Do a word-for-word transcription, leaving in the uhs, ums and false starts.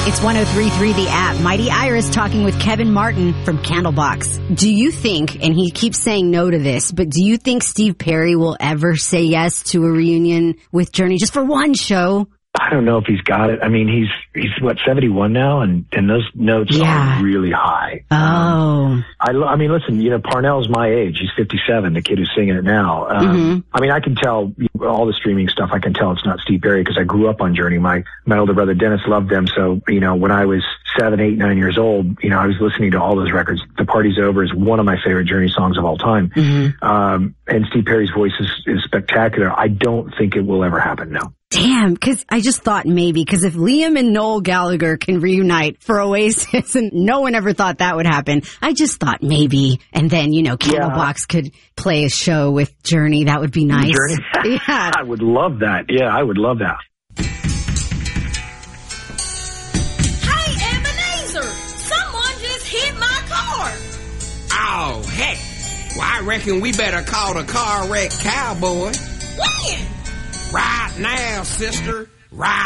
It's one oh three point three The App. Mighty Iris talking with Kevin Martin from Candlebox. Do you think, and he keeps saying no to this, but do you think Steve Perry will ever say yes to a reunion with Journey just for one show? I don't know if he's got it. I mean, he's, he's what, seventy-one now? And, and those notes Yeah. are really high. Oh. Um, I, lo- I mean, listen, you know, Parnell's my age. He's fifty-seven, the kid who's singing it now. Um, Mm-hmm. I mean, I can tell all the streaming stuff. I can tell it's not Steve Perry because I grew up on Journey. My, my older brother Dennis loved them. So, you know, when I was seven, eight, nine years old, you know, I was listening to all those records. The Party's Over is one of my favorite Journey songs of all time. Mm-hmm. Um, and Steve Perry's voice is, is spectacular. I don't think it will ever happen, no. Damn, because I just thought maybe, because if Liam and Noel Gallagher can reunite for Oasis, and no one ever thought that would happen, I just thought maybe, and then, you know, Candlebox yeah. could play a show with Journey. That would be nice. Journey? Yeah. I would love that. Yeah, I would love that. Hey, Ebenezer! Someone just hit my car! Oh, heck. Well, I reckon we better call the car wreck cowboy. When? Right now, sister. Right